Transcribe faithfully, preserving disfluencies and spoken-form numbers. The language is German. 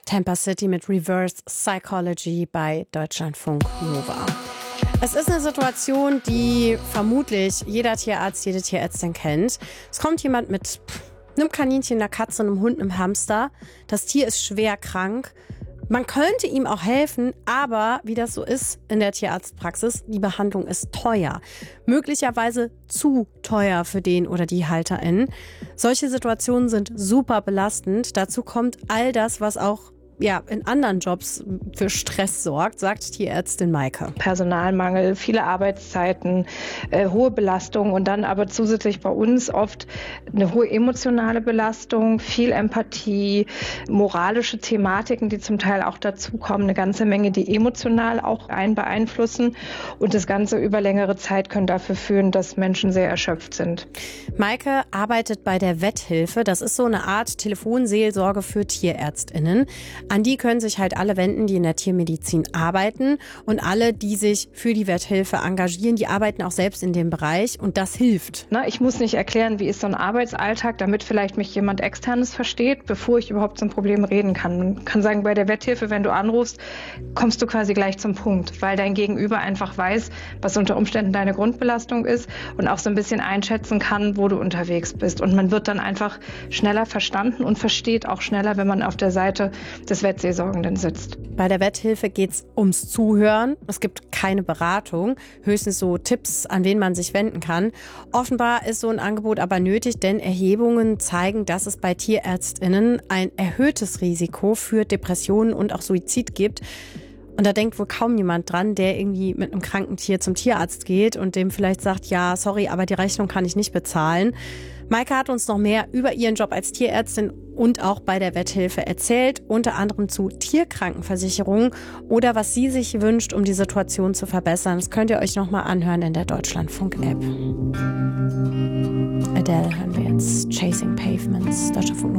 Tampa City mit Reverse Psychology bei Deutschlandfunk Nova. Es ist eine Situation, die vermutlich jeder Tierarzt, jede Tierärztin kennt. Es kommt jemand mit einem Kaninchen, einer Katze, einem Hund, einem Hamster. Das Tier ist schwer krank. Man könnte ihm auch helfen, aber wie das so ist in der Tierarztpraxis, die Behandlung ist teuer. Möglicherweise zu teuer für den oder die HalterInnen. Solche Situationen sind super belastend. Dazu kommt all das, was auch ja, in anderen Jobs für Stress sorgt, sagt Tierärztin Maike. Personalmangel, viele Arbeitszeiten, äh, hohe Belastung und dann aber zusätzlich bei uns oft eine hohe emotionale Belastung, viel Empathie, moralische Thematiken, die zum Teil auch dazukommen, eine ganze Menge, die emotional auch einen beeinflussen und das Ganze über längere Zeit können dafür führen, dass Menschen sehr erschöpft sind. Maike arbeitet bei der Vetthilfe. Das ist so eine Art Telefonseelsorge für TierärztInnen. An die können sich halt alle wenden, die in der Tiermedizin arbeiten und alle, die sich für die Vetthilfe engagieren, die arbeiten auch selbst in dem Bereich und das hilft. Na, ich muss nicht erklären, wie ist so ein Arbeitsalltag, damit vielleicht mich jemand Externes versteht, bevor ich überhaupt so ein Problem reden kann. Man kann sagen, bei der Vetthilfe, wenn du anrufst, kommst du quasi gleich zum Punkt, weil dein Gegenüber einfach weiß, was unter Umständen deine Grundbelastung ist und auch so ein bisschen einschätzen kann, wo du unterwegs bist. Und man wird dann einfach schneller verstanden und versteht auch schneller, wenn man auf der Seite des Vettseelsorgenden sitzt. Bei der Vetthilfe geht es ums Zuhören. Es gibt keine Beratung, höchstens so Tipps, an wen man sich wenden kann. Offenbar ist so ein Angebot aber nötig, denn Erhebungen zeigen, dass es bei TierärztInnen ein erhöhtes Risiko für Depressionen und auch Suizid gibt. Und da denkt wohl kaum jemand dran, der irgendwie mit einem kranken Tier zum Tierarzt geht und dem vielleicht sagt, ja, sorry, aber die Rechnung kann ich nicht bezahlen. Maike hat uns noch mehr über ihren Job als Tierärztin und auch bei der Vetthilfe erzählt, unter anderem zu Tierkrankenversicherungen oder was sie sich wünscht, um die Situation zu verbessern. Das könnt ihr euch noch mal anhören in der Deutschlandfunk-App. Adele hören wir jetzt. Chasing Pavements, Deutschlandfunk.